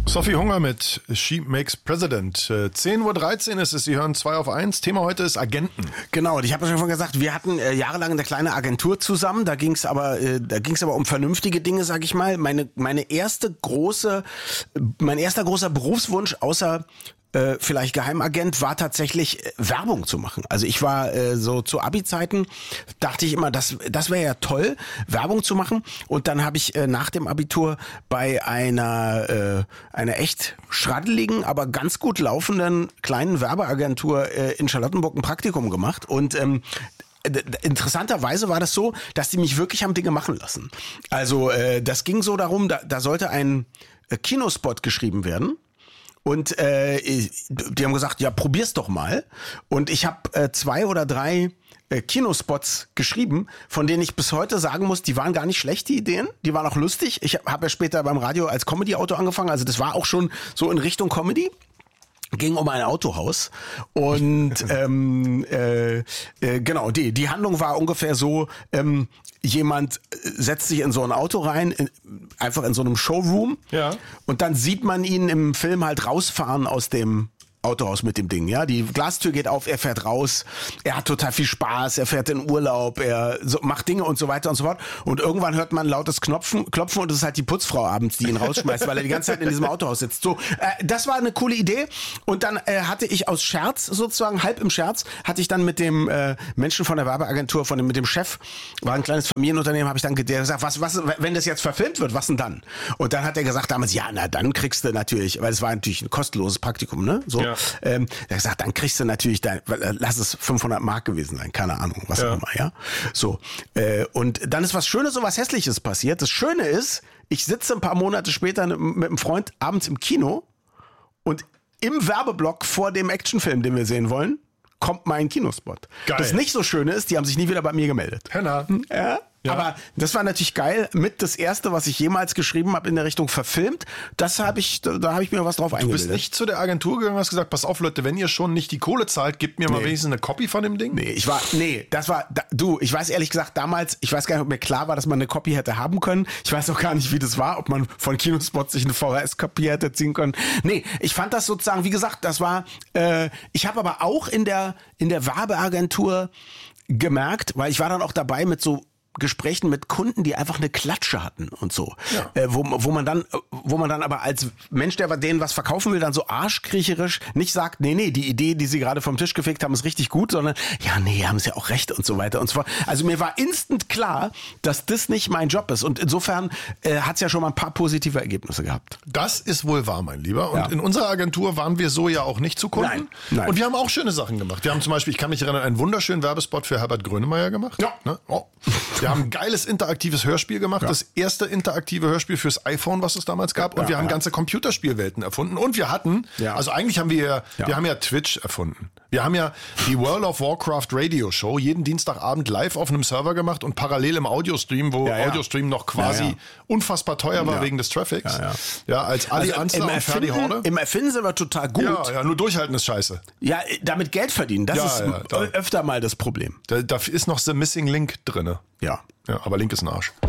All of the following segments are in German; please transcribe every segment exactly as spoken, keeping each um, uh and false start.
Sophie Hunger mit She Makes President. zehn Uhr dreizehn ist es, Sie hören zwei auf eins. Thema heute ist Agenten. Genau, und ich habe ja schon gesagt, wir hatten äh, jahrelang eine kleine Agentur zusammen. Da ging es aber, äh, da ging's aber um vernünftige Dinge, sag ich mal. Meine, meine erste große, mein erster großer Berufswunsch außer Äh, vielleicht Geheimagent, war tatsächlich äh, Werbung zu machen. Also ich war äh, so zu Abi-Zeiten, dachte ich immer, das, das wäre ja toll, Werbung zu machen. Und dann habe ich äh, nach dem Abitur bei einer, äh, einer echt schraddeligen, aber ganz gut laufenden kleinen Werbeagentur äh, in Charlottenburg ein Praktikum gemacht. Und ähm, interessanterweise war das so, dass die mich wirklich haben Dinge machen lassen. Also äh, das ging so darum, da, da sollte ein äh, Kinospot geschrieben werden. Und äh, die haben gesagt, ja, probier's doch mal. Und ich habe äh, zwei oder drei äh, Kinospots geschrieben, von denen ich bis heute sagen muss, die waren gar nicht schlecht, die Ideen. Die waren auch lustig. Ich habe ja später beim Radio als Comedy-Autor angefangen. Also das war auch schon so in Richtung Comedy. Ging um ein Autohaus und ähm, äh, äh, genau, die die Handlung war ungefähr so, ähm, jemand setzt sich in so ein Auto rein, in, einfach in so einem Showroom, ja. Und dann sieht man ihn im Film halt rausfahren aus dem Autohaus mit dem Ding, ja. Die Glastür geht auf, er fährt raus, er hat total viel Spaß, er fährt in Urlaub, er so, macht Dinge und so weiter und so fort. Und irgendwann hört man lautes Knopfen, Klopfen und es ist halt die Putzfrau abends, die ihn rausschmeißt, weil er die ganze Zeit in diesem Autohaus sitzt. So, äh, das war eine coole Idee. Und dann äh, hatte ich aus Scherz sozusagen, halb im Scherz, hatte ich dann mit dem äh, Menschen von der Werbeagentur, von dem, mit dem Chef, war ein kleines Familienunternehmen, habe ich dann der gesagt, was, was, wenn das jetzt verfilmt wird, was denn dann? Und dann hat er gesagt damals, ja, na dann kriegst du natürlich, weil es war natürlich ein kostenloses Praktikum, ne? So. Ja. Ähm, er hat gesagt, dann kriegst du natürlich dein, lass es fünfhundert Mark gewesen sein, keine Ahnung, was ja. auch immer, ja. So, äh, und dann ist was Schönes und was Hässliches passiert. Das Schöne ist, ich sitze ein paar Monate später mit einem Freund abends im Kino und im Werbeblock vor dem Actionfilm, den wir sehen wollen, kommt mein Kinospot. Geil. Das nicht so Schöne ist, die haben sich nie wieder bei mir gemeldet. Henna. Ja. Ja. Aber das war natürlich geil. Mit das erste, was ich jemals geschrieben habe in der Richtung verfilmt. Das habe ich, da, da habe ich mir was drauf eingebildet. Du bist nicht zu der Agentur gegangen und hast gesagt, pass auf Leute, wenn ihr schon nicht die Kohle zahlt, gebt mir mal nee. wenigstens eine Copy von dem Ding? Nee, ich war, nee, das war, da, du, ich weiß ehrlich gesagt damals, ich weiß gar nicht, ob mir klar war, dass man eine Copy hätte haben können. Ich weiß auch gar nicht, wie das war, ob man von Kinospots sich eine V H S-Copy hätte ziehen können. Nee, ich fand das sozusagen, wie gesagt, das war, äh, ich habe aber auch in der, in der Werbeagentur gemerkt, weil ich war dann auch dabei mit so Gesprächen mit Kunden, die einfach eine Klatsche hatten und so, ja. äh, wo, wo man dann, wo man dann aber als Mensch, der denen was verkaufen will, dann so arschkriecherisch nicht sagt, nee, nee, die Idee, die sie gerade vom Tisch gefegt haben, ist richtig gut, sondern ja, nee, haben sie auch recht und so weiter und so fort. Also mir war instant klar, dass das nicht mein Job ist und insofern äh, hat es ja schon mal ein paar positive Ergebnisse gehabt. Das ist wohl wahr, mein Lieber. Und ja. in unserer Agentur waren wir so ja auch nicht zu Kunden. Nein, nein. Und wir haben auch schöne Sachen gemacht. Wir haben zum Beispiel, ich kann mich erinnern, einen wunderschönen Werbespot für Herbert Grönemeyer gemacht. Ja. Ne? Oh. Wir haben ein geiles interaktives Hörspiel gemacht. Ja. Das erste interaktive Hörspiel fürs iPhone, was es damals gab. Und ja, wir haben ja. ganze Computerspielwelten erfunden. Und wir hatten, ja. also eigentlich haben wir, ja. wir haben ja Twitch erfunden. Wir haben ja die World of Warcraft Radio Show jeden Dienstagabend live auf einem Server gemacht und parallel im Audiostream, wo ja, ja. Audiostream noch quasi ja, ja. unfassbar teuer war ja. wegen des Traffics. Ja, ja. ja als Ali also Ansler und Ferdi Horde. Im Erfinden sind wir total gut. Ja, ja, nur durchhalten ist scheiße. Ja, damit Geld verdienen, das ja, ist ja, da, öfter mal das Problem. Da, da ist noch The Missing Link drinne. Ja. Ja, aber Link ist ein Arsch.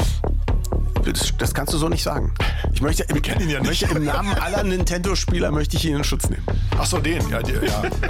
Das, das kannst du so nicht sagen. Ich möchte, Wir kennen ihn ja nicht. möchte im Namen aller Nintendo-Spieler möchte ich ihn in Schutz nehmen. Ach so, den. Ja, die, ja.